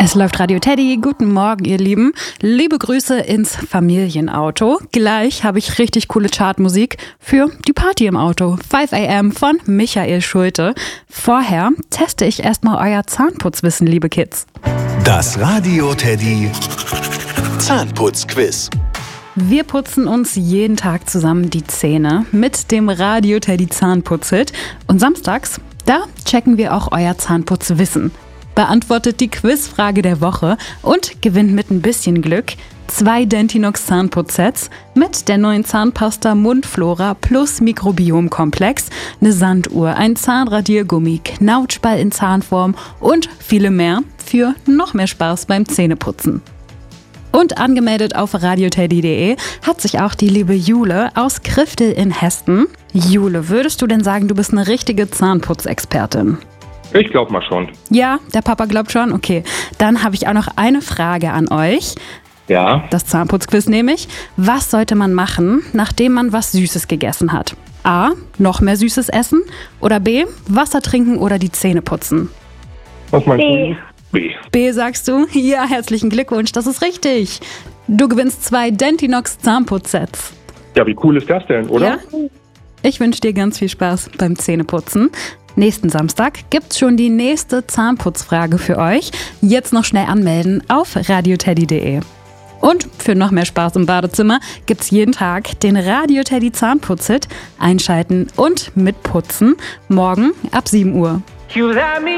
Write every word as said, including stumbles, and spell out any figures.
Es läuft Radio Teddy. Guten Morgen, ihr Lieben. Liebe Grüße ins Familienauto. Gleich habe ich richtig coole Chartmusik für die Party im Auto. five a m von Michael Schulte. Vorher teste ich erstmal euer Zahnputzwissen, liebe Kids. Das Radio Teddy Zahnputzquiz. Wir putzen uns jeden Tag zusammen die Zähne mit dem Radio Teddy Zahnputzhit. Und samstags, da checken wir auch euer Zahnputzwissen. Beantwortet die Quizfrage der Woche und gewinnt mit ein bisschen Glück zwei Dentinox Zahnputzsets mit der neuen Zahnpasta Mundflora plus Mikrobiomkomplex, eine Sanduhr, ein Zahnradiergummi, Knautschball in Zahnform und viele mehr für noch mehr Spaß beim Zähneputzen. Und angemeldet auf radioteddy punkt de hat sich auch die liebe Jule aus Kriftel in Hessen. Jule, würdest du denn sagen, du bist eine richtige Zahnputzexpertin? Ich glaube mal schon. Ja, der Papa glaubt schon? Okay. Dann habe ich auch noch eine Frage an euch. Ja. Das Zahnputzquiz nämlich. Was sollte man machen, nachdem man was Süßes gegessen hat? A. Noch mehr Süßes essen? Oder B. Wasser trinken oder die Zähne putzen? Was meinst B. du? B. B sagst du? Ja, herzlichen Glückwunsch, das ist richtig. Du gewinnst zwei Dentinox Zahnputzsets. Ja, wie cool ist das denn, oder? Ja? Ich wünsche dir ganz viel Spaß beim Zähneputzen. Nächsten Samstag gibt's schon die nächste Zahnputzfrage für euch. Jetzt noch schnell anmelden auf radioteddy punkt de. Und für noch mehr Spaß im Badezimmer gibt's jeden Tag den Radio Teddy Zahnputzhit. Einschalten und mitputzen. Morgen ab sieben Uhr. You let me